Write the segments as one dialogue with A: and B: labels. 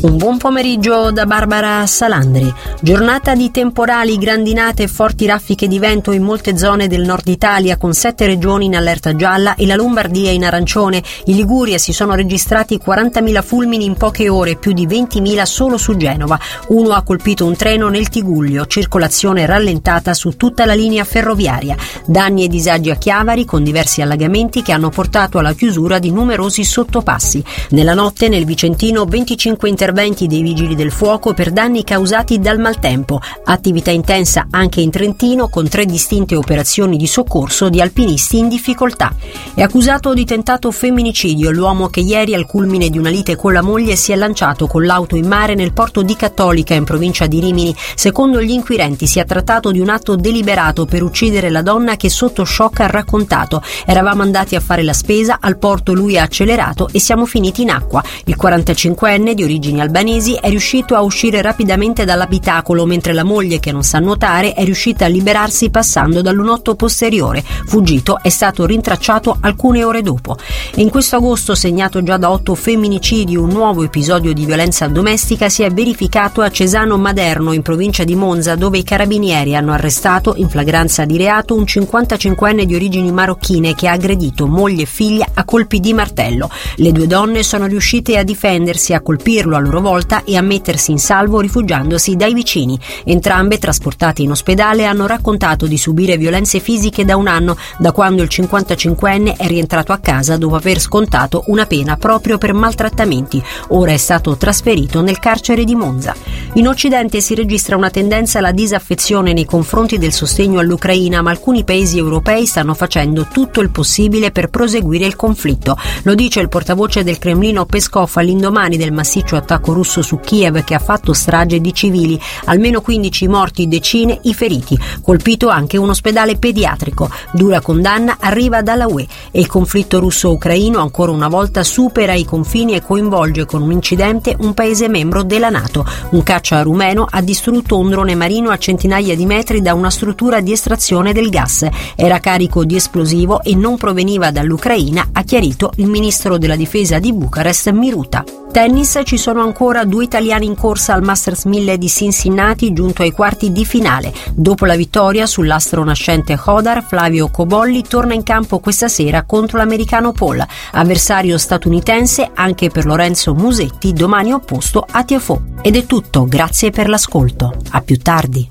A: Un buon pomeriggio da Barbara Salandri. Giornata di temporali, grandinate e forti raffiche di vento in molte zone del nord Italia, con 7 regioni in allerta gialla e la Lombardia in arancione. In Liguria si sono registrati 40.000 fulmini in poche ore, più di 20.000 solo su Genova. Uno ha colpito un treno nel Tigullio, circolazione rallentata su tutta la linea ferroviaria. Danni e disagi a Chiavari, con diversi allagamenti che hanno portato alla chiusura di numerosi sottopassi. Nella notte nel Vicentino 25 interventi dei vigili del fuoco per danni causati dal maltempo. Attività intensa anche in Trentino, con 3 distinte operazioni di soccorso di alpinisti in difficoltà. È accusato di tentato femminicidio l'uomo che ieri, al culmine di una lite con la moglie, si è lanciato con l'auto in mare nel porto di Cattolica in provincia di Rimini. Secondo gli inquirenti si è trattato di un atto deliberato per uccidere la donna che sotto shock ha raccontato: eravamo andati a fare la spesa, al porto lui ha accelerato e siamo finiti in acqua. Il 45enne di origini albanesi è riuscito a uscire rapidamente dall'abitacolo, mentre la moglie, che non sa nuotare, è riuscita a liberarsi passando dal lunotto posteriore. Fuggito, è stato rintracciato alcune ore dopo. E in questo agosto, segnato già da 8 femminicidi, un nuovo episodio di violenza domestica si è verificato a Cesano Maderno, in provincia di Monza, dove i carabinieri hanno arrestato in flagranza di reato un 55enne di origini marocchine che ha aggredito moglie e figlia a colpi di martello. Le 2 donne sono riuscite a difendersi, a colpirlo a loro volta e a mettersi in salvo rifugiandosi dai vicini. Entrambe, trasportate in ospedale, hanno raccontato di subire violenze fisiche da un anno, da quando il 55enne è rientrato a casa dopo aver scontato una pena proprio per maltrattamenti. Ora è stato trasferito nel carcere di Monza. In Occidente si registra una tendenza alla disaffezione nei confronti del sostegno all'Ucraina, ma alcuni paesi europei stanno facendo tutto il possibile per proseguire il conflitto. Lo dice il portavoce del Cremlino Peskov all'indomani del massiccio attacco russo su Kiev, che ha fatto strage di civili, almeno 15 morti, decine i feriti, colpito anche un ospedale pediatrico. Dura condanna arriva dalla UE e il conflitto russo-ucraino ancora una volta supera i confini e coinvolge con un incidente un paese membro della NATO. Un caccia rumeno ha distrutto un drone marino a centinaia di metri da una struttura di estrazione del gas. Era carico di esplosivo e non proveniva dall'Ucraina, ha chiarito il ministro della difesa di Bucarest Miruta. Tennis, ci sono ancora 2 italiani in corsa al Masters 1000 di Cincinnati, giunto ai quarti di finale. Dopo la vittoria sull'astro nascente Hodar, Flavio Cobolli torna in campo questa sera contro l'americano Paul, avversario statunitense anche per Lorenzo Musetti, domani opposto a Tiafoe. Ed è tutto, grazie per l'ascolto. A più tardi.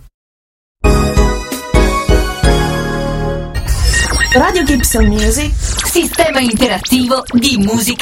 B: Radio Gibson Music,
C: sistema interattivo di musica